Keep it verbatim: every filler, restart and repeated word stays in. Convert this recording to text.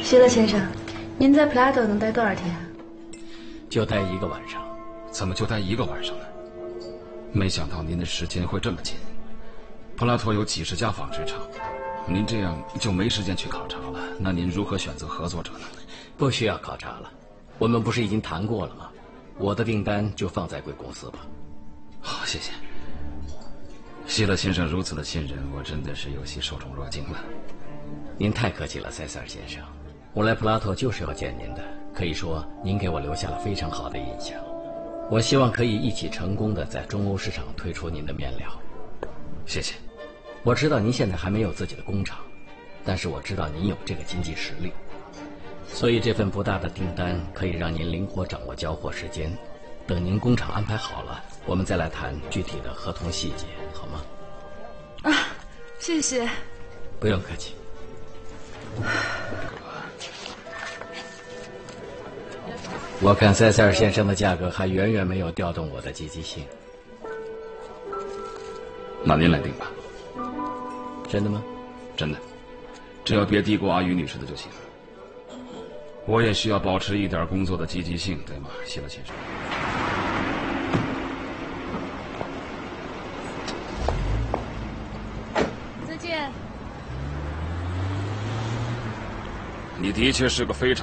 希勒先生，您在普拉多能待多少天啊？ 就待一个晚上。 怎么就待一个晚上呢？没想到您的时间会这么紧。普拉托有几十家纺织厂，您这样就没时间去考察了。那您如何选择合作者呢？ 不需要考察了，我们不是已经谈过了吗？我的订单就放在贵公司吧。 好，谢谢。希勒先生如此的信任，我真的是有些受宠若惊了。 您太客气了，塞塞尔先生。我来普拉托就是要见您的，可以说您给我留下了非常好的印象。我希望可以一起成功的在中欧市场推出您的面料。 谢谢。 我知道您现在还没有自己的工厂，但是我知道您有这个经济实力，所以这份不大的订单可以让您灵活掌握交货时间。等您工厂安排好了，我们再来谈具体的合同细节，好吗？ 啊，谢谢。 不用客气。我看塞塞尔先生的价格还远远没有调动我的积极性。 那您来定吧。 真的吗？ 真的，只要别低过阿宇女士的就行。我也需要保持一点工作的积极性，对吗，希勒先生？ 再见。 你的确是个非常